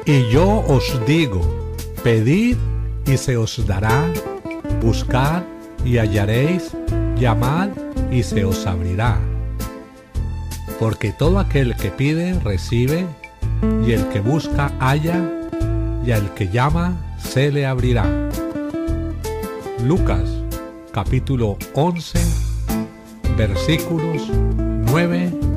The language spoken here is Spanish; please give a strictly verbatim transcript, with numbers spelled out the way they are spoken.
Y yo os digo, pedid y se os dará, buscad y hallaréis, llamad y se os abrirá. Porque todo aquel que pide, recibe, y el que busca, halla, y al que llama, se le abrirá. Lucas, capítulo once, versículos nueve